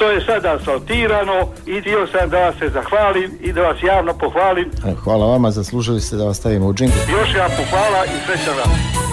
To je sada asfaltirano i htio sam da vas se zahvalim i da vas javno pohvalim. Hvala vama, zaslužili ste da vas stavimo u džingl. Još jedan hvala i srećan vam.